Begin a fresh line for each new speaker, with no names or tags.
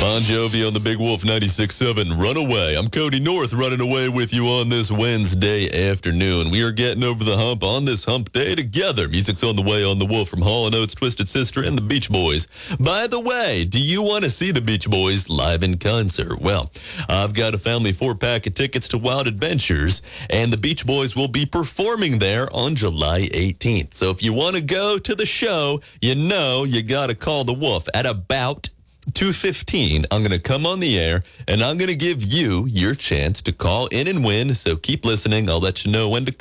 Bon Jovi on the Big Wolf 96.7, Runaway. I'm Cody North running away with you on this Wednesday afternoon. We are getting over the hump on this hump day together. Music's on the way on the Wolf from Hall & Oates, Twisted Sister, and the Beach Boys. By the way, do you want to see the Beach Boys live in concert? Well, I've got a family 4-pack of tickets to Wild Adventures, and the Beach Boys will be performing there on July 18th. So if you want to go to the show, you know you got to call the Wolf at about 2:15. I'm going to come on the air, and I'm going to give you your chance to call in and win. So keep listening. I'll let you know when to